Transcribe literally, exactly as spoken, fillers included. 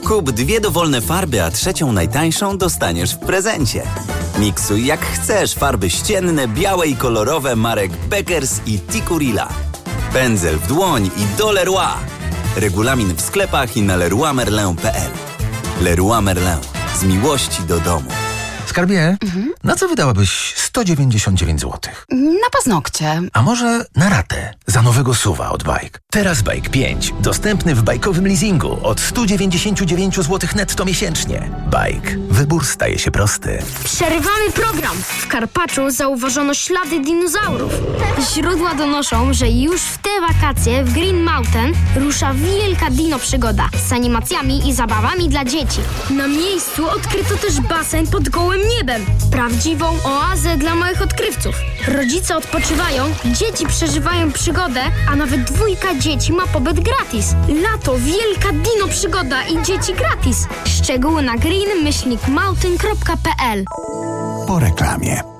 Kup dwie dowolne farby, a trzecią najtańszą dostaniesz w prezencie. Miksuj jak chcesz farby ścienne, białe i kolorowe marek Beckers i Tikurila. Pędzel w dłoń i do Leroy. Regulamin w sklepach i na leroy merlin kropka p l. Leroy Merlin. Z miłości do domu. Skarbie, mhm. na co wydałabyś sto dziewięćdziesiąt dziewięć złotych? Na paznokcie. A może na ratę za nowego suwa od Bike? Teraz Bike pięć. Dostępny w bajkowym leasingu od sto dziewięćdziesiąt dziewięć złotych netto miesięcznie. Bike. Wybór staje się prosty. Przerywamy program. W Karpaczu zauważono ślady dinozaurów. Źródła donoszą, że już w te wakacje w Green Mountain rusza wielka dino przygoda z animacjami i zabawami dla dzieci. Na miejscu odkryto też basen pod gołym niebem. Prawdziwą oazę dla małych odkrywców. Rodzice odpoczywają, dzieci przeżywają przygodę, a nawet dwójka dzieci ma pobyt gratis. Lato, wielka dino przygoda i dzieci gratis. Szczegóły na green myślnik mountain kropka p l. Po reklamie.